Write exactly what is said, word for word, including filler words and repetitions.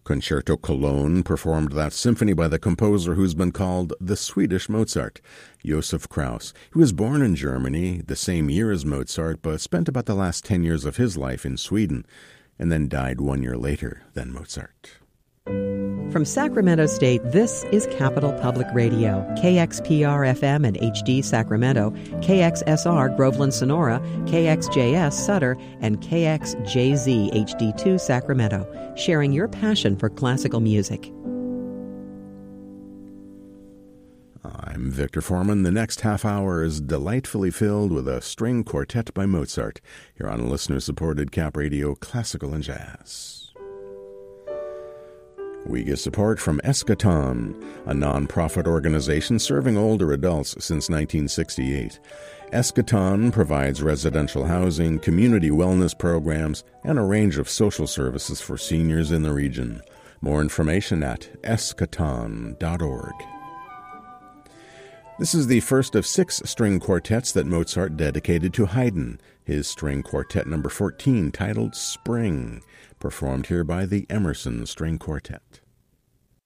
Concerto Cologne performed that symphony by the composer who's been called the Swedish Mozart, Josef Krauss. He was born in Germany the same year as Mozart, but spent about the last ten years of his life in Sweden, and then died one year later than Mozart. From Sacramento State, this is Capital Public Radio, K X P R F M and H D Sacramento, K X S R Groveland Sonora, K X J S Sutter, and K X J Z H D two Sacramento, sharing your passion for classical music. I'm Victor Foreman. The next half hour is delightfully filled with a string quartet by Mozart here on listener-supported Cap Radio Classical and Jazz. We get support from Eschaton, a non-profit organization serving older adults since nineteen sixty-eight. Eschaton provides residential housing, community wellness programs, and a range of social services for seniors in the region. More information at eschaton dot org. This is the first of six string quartets that Mozart dedicated to Haydn, his string quartet number fourteen, titled Spring, performed here by the Emerson String Quartet.